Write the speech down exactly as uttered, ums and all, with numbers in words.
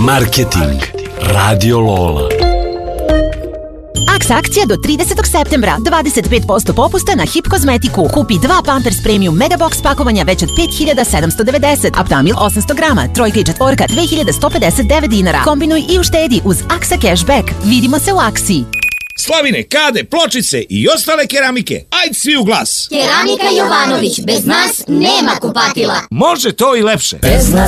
Marketing Radio Lola. Aks akcija do tridesetog septembra. dvadeset pet posto popusta na Hip kozmetiku. Kupi dva Pampers Premium Megabox pakovanja već od pet hiljada sedamsto devedeset. Aptamil osamsto grama. Trojka i četvorka dve hiljade sto pedeset devet dinara. Kombinuj i uštedi uz Aksa Cashback. Vidimo se u aksiji. Slavine, kade, pločice i ostale keramike. Ajd svi u glas. Keramika Jovanović, bez nas nema kupatila. Može to i lepše. Bez nas